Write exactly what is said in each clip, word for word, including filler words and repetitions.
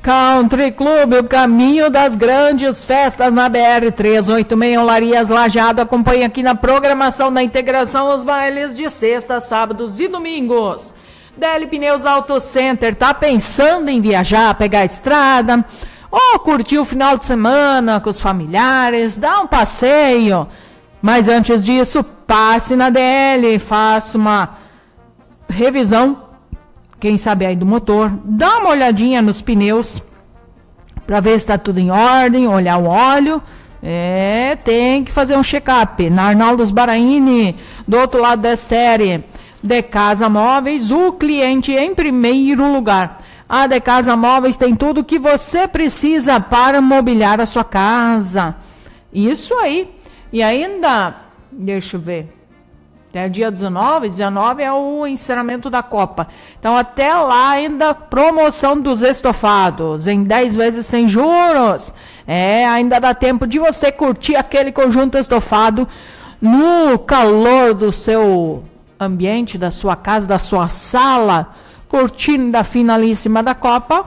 Country Club, o caminho das grandes festas na B R trezentos e oitenta e seis, Olarias Lajeado. Acompanha aqui na programação da integração os bailes de sexta, sábados e domingos. D L Pneus Auto Center, tá pensando em viajar, pegar a estrada, ou curtir o final de semana com os familiares, dar um passeio? Mas antes disso, passe na D L, faça uma revisão, quem sabe aí do motor, dá uma olhadinha nos pneus para ver se está tudo em ordem, olhar o óleo. É, tem que fazer um check-up. Na Arnaldo Sbaraini, do outro lado da Estere. De Casa Móveis, o cliente em primeiro lugar. A De Casa Móveis tem tudo que você precisa para mobiliar a sua casa. Isso aí. E ainda, deixa eu ver, até dia dezenove, dezenove é o encerramento da Copa. Então, até lá, ainda promoção dos estofados, em dez vezes sem juros. É, ainda dá tempo de você curtir aquele conjunto estofado no calor do seu ambiente, da sua casa, da sua sala, curtindo a finalíssima da Copa.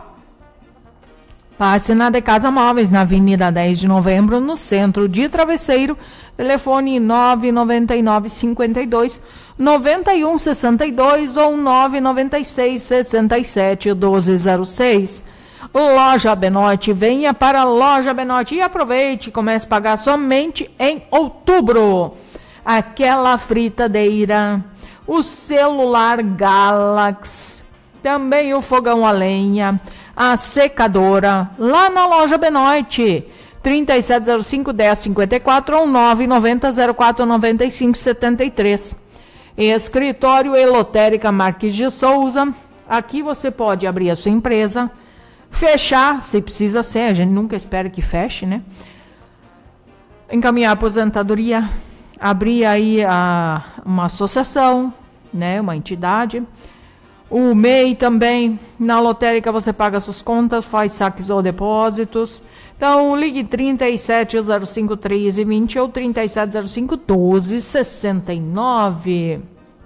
Passe na De Casa Móveis, na Avenida dez de Novembro, no centro de Travesseiro. Telefone nove nove nove, cinco dois, nove um seis dois ou nove nove seis, seis sete, um dois zero seis. Loja Benoit, venha para a Loja Benoit e aproveite, comece a pagar somente em outubro. Aquela fritadeira, o celular Galaxy, também o fogão a lenha, a secadora, lá na Loja Benoit, trinta e sete zero cinco, dez cinquenta e quatro ou nove nove zero, zero quatro nove cinco sete três. Escritório Elotérica Marques de Souza, aqui você pode abrir a sua empresa, fechar, se precisa ser, a gente nunca espera que feche, né? Encaminhar a aposentadoria, abrir aí a, uma associação, né? Uma entidade. O M E I também, na lotérica você paga suas contas, faz saques ou depósitos. Então, ligue trinta e sete zero cinco, treze vinte ou trinta e sete zero cinco, doze sessenta e nove.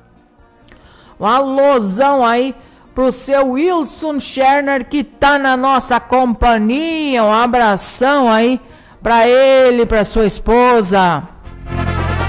Um alôzão aí pro seu Wilson Scherner, que tá na nossa companhia. Um abração aí pra ele, pra sua esposa.